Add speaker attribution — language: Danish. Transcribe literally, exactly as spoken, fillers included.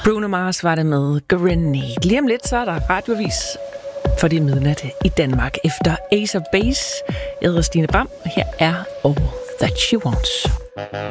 Speaker 1: Bruno Mars var det med Grenade. Lige om lidt, så er der radiovis for det midnat i Danmark. Efter Ace of Base, jeg hedder Stine Bram, og her er All That She Wants.